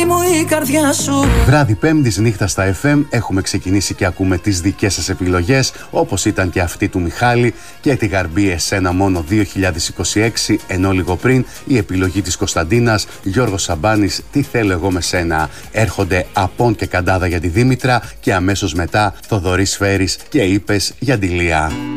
μου η καρδιά σου. Βράδυ Πέμπτης νύχτα στα FM έχουμε ξεκινήσει και ακούμε τις δικές σας επιλογές, όπως ήταν και αυτή του Μιχάλη και τη Γαρμπή Εσένα μόνο 2026, ενώ λίγο πριν η επιλογή της Κωνσταντίνας, Γιώργος Σαμπάνης, Τι θέλω εγώ με σένα. Έρχονται Απών και Καντάδα για τη Δήμητρα και αμέσως μετά Θοδωρής Φέρης και Είπες για τη Λία.